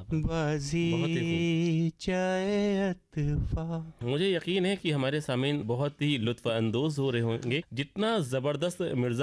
बहुत ही बाजी चाहे अतफा। मुझे यकीन है कि हमारे सामीन बहुत ही लुत्फ अंदोज हो रहे होंगे। जितना जबरदस्त मिर्जा